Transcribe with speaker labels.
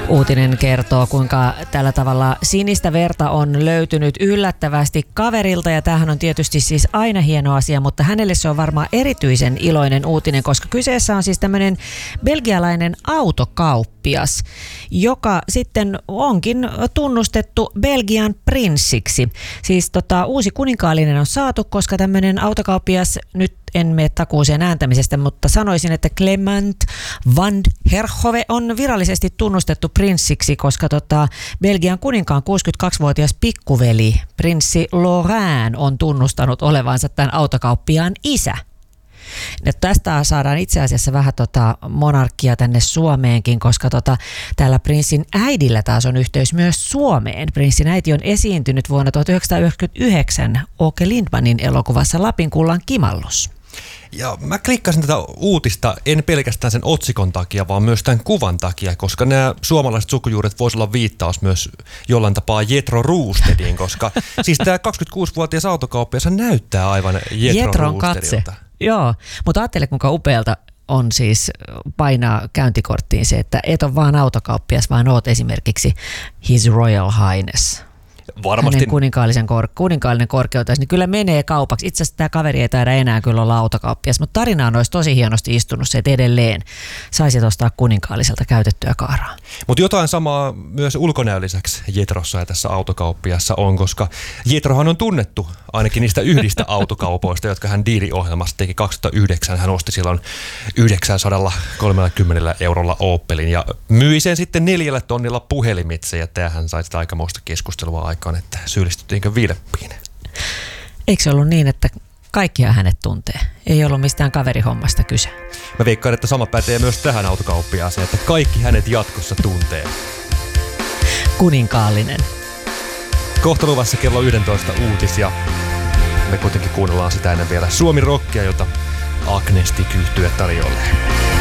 Speaker 1: Uutinen kertoo, kuinka tällä tavalla sinistä verta on löytynyt yllättävästi kaverilta, ja tämähän on tietysti siis aina hieno asia, mutta hänelle se on varmaan erityisen iloinen uutinen, koska kyseessä on siis tämmöinen belgialainen autokauppias, joka sitten onkin tunnustettu Belgian prinssiksi. Siis uusi kuninkaallinen on saatu, koska tämmöinen autokauppias, nyt en mene takuuseen ääntämisestä, mutta sanoisin, että Clement van Herhove on virallisesti tunnustettu prinssiksi, koska Belgian kuninkaan 62-vuotias pikkuveli, prinssi Laurent, on tunnustanut olevansa tämän autokauppiaan isä. Ja tästä saadaan itse asiassa vähän monarkia tänne Suomeenkin, koska täällä prinssin äidillä taas on yhteys myös Suomeen. Prinssin äiti on esiintynyt vuonna 1999 Åke Lindmanin elokuvassa Lapinkullan kimallus.
Speaker 2: Ja mä klikkasin tätä uutista en pelkästään sen otsikon takia, vaan myös tämän kuvan takia, koska nämä suomalaiset sukujuuret voisi olla viittaus myös jollain tapaa Jethro Roostediin, koska siis tämä 26-vuotias autokauppias näyttää aivan Jethro Roostedilta.
Speaker 1: Joo, mutta ajattele kuinka upealta on siis painaa käyntikorttiin se, että et ole vaan autokauppias, vaan oot esimerkiksi His Royal Highness.
Speaker 2: Varmasti.
Speaker 1: Hänen kuninkaallinen korkeutensa, niin kyllä menee kaupaksi. Itse asiassa tämä kaveri ei taida enää kyllä olla autokauppias, mutta tarinaan olisi tosi hienosti istunut se, että edelleen saisit ostaa kuninkaalliselta käytettyä kaaraa.
Speaker 2: Mutta jotain samaa myös ulkonäön lisäksi Jethrossa ja tässä autokauppiassa on, koska Jethrohan on tunnettu ainakin niistä yhdistä autokaupoista, jotka hän diiliohjelmassa teki 2009. Hän osti silloin 930 eurolla Opelin ja myi sen sitten 4 tonnilla puhelimitse, ja tämähän sai sitä aikamoista keskustelua aikaan, että syyllistyttiinkö vilppiin.
Speaker 1: Eikö se ollut niin, että kaikkia hänet tuntee? Ei ollut mistään kaverihommasta kyse.
Speaker 2: Mä veikkaan, että sama pätee myös tähän autokauppiaaseen, että kaikki hänet jatkossa tuntee.
Speaker 1: Kuninkaallinen.
Speaker 2: Kohta luvassa kello 11 uutisia. Me kuitenkin kuunnellaan sitä ennen vielä Suomi Rockia, jota Agnestic yhtye tarjoilee.